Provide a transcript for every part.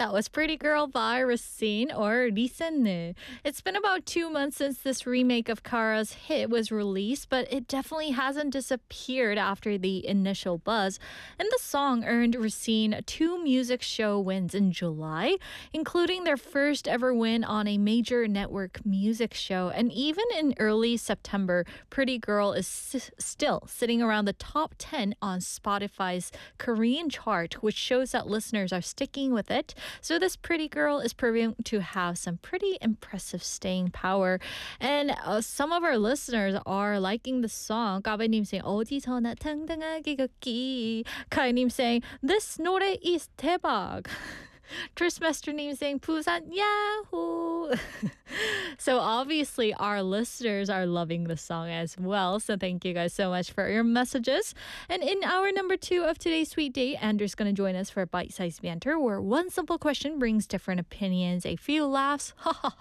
That was Pretty Girl by Racine or Risen. It's been about 2 months since this remake of Kara's hit was released, but it definitely hasn't disappeared after the initial buzz. And the song earned Racine 2 music show wins in July, including their first ever win on a major network music show. And even in early September, Pretty Girl is still sitting around the top 10 on Spotify's Korean chart, which shows that listeners are sticking with it. So this Pretty Girl is proving to have some pretty impressive staying power. And some of our listeners are liking the song. 까베님 saying 어디서나 당당하게 걷기. 카이님 saying this 노래 is 대박. Tristmaster님 saying 부산 Yahoo. So obviously our listeners are loving the song as well. So thank you guys so much for your messages. And in hour number 2 of today's Sweet Date, Andrew's going to join us for a bite-sized banter where one simple question brings different opinions, a few laughs,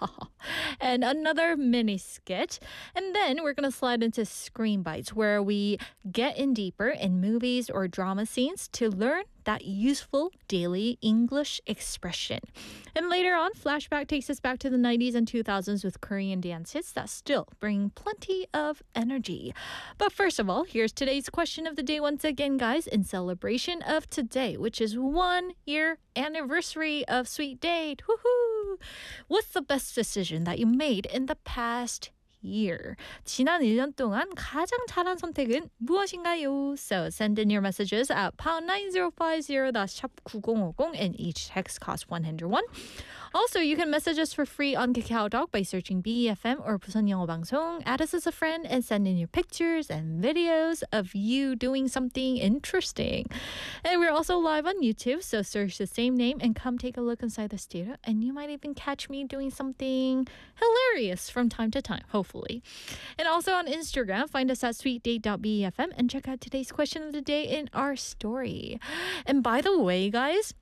and another mini skit. And then we're going to slide into Screen Bites where we get in deeper in movies or drama scenes to learn that useful daily English expression. And later on, Flashback takes us back to the 90s and 2000s with Korean dance hits that still bring plenty of energy. But first of all, here's today's question of the day once again, guys, in celebration of today, which is 1-year anniversary of Sweet Date. Woohoo! What's the best decision that you made in the past year? 지난 1년 동안 가장 잘한 선택은 무엇인가요? So send in your messages at pound 9050, that's 샵 9050, and each text costs 101. Also, you can message us for free on KakaoTalk by searching BEFM or 부산 영어 방송. Add us as a friend and send in your pictures and videos of you doing something interesting. And we're also live on YouTube, so search the same name and come take a look inside the studio, and you might even catch me doing something hilarious from time to time, hopefully. And also on Instagram, find us at sweetdate.befm and check out today's question of the day in our story. And by the way, guys,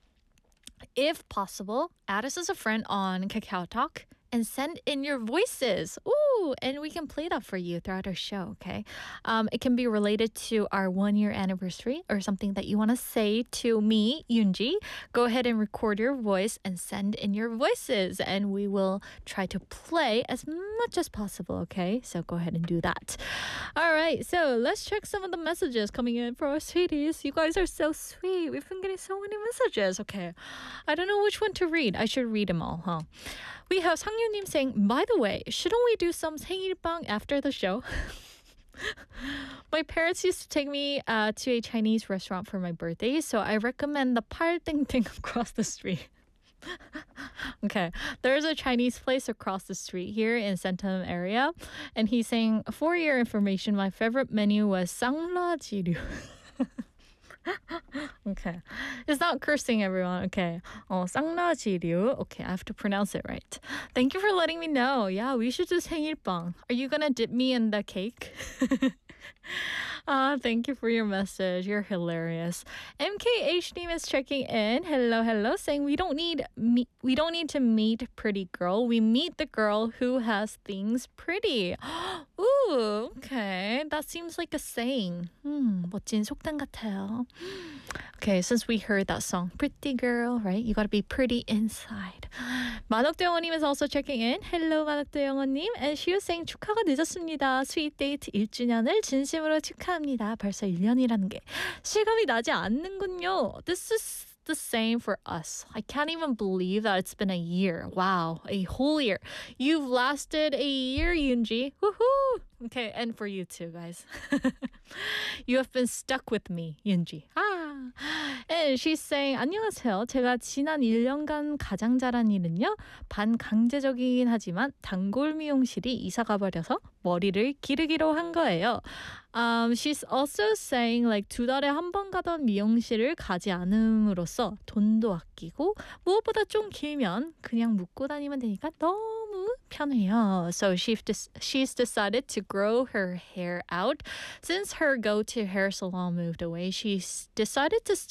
if possible, add us as a friend on KakaoTalk and send in your voices. Ooh, and we can play that for you throughout our show, okay? It can be related to our 1-year anniversary or something that you want to say to me, Yoonji. Go ahead and record your voice and send in your voices, and we will try to play as much as possible, okay? So go ahead and do that. All right, so let's check some of the messages coming in for our sweeties. You guys are so sweet. We've been getting so many messages. Okay, I don't know which one to read. I should read them all, huh? We have 상유님 saying, by the way, shouldn't we do some 생일빵 after the show? My parents used to take me to a Chinese restaurant for my birthday, so I recommend the 팔땡땡 across the street. Okay, there's a Chinese place across the street here in Centum area, and he's saying, for your information, my favorite menu was 쌍라지류. Okay, it's not cursing, everyone. Okay, 쌍라지류. Okay, I have to pronounce it right. Thank you for letting me know. Yeah, we should do 생일빵. Are you gonna dip me in the cake? Thank you for your message. You're hilarious. MKH name is checking in. Hello, hello, saying we don't need to meet pretty girl. We meet the girl who has things pretty. Ooh, okay. That seems like a saying. 멋진 속담 같아요. Okay, since we heard that song, Pretty Girl, right? You gotta be pretty inside. 만옥도 영어님 is also checking in. Hello, 만옥도 영어님. And she was saying 축하가 늦었습니다. 스윗 데이트 1주년을 진심으로 축하합니다. 벌써 1년이라는 게 실감이 나지 않는군요. This is the same for us. I can't even believe that it's been a year. Wow, a whole year. You've lasted a year, Yoonji. Woohoo! Okay, and for you too, guys. You have been stuck with me, Yoonji. And she's saying, 안녕하세요. 제가 지난 1년간 가장 잘한 일은요. 반강제적이긴 하지만 단골 미용실이 이사가 버려서 머리를 기르기로 한 거예요. She's also saying like 2달에 한 번 가던 미용실을 가지 않음으로써 돈도 아끼고 무엇보다 좀 길면 그냥 묶고 다니면 되니까 너무 편해요. So she's decided to grow her hair out. Since her go-to hair salon moved away, she's decided to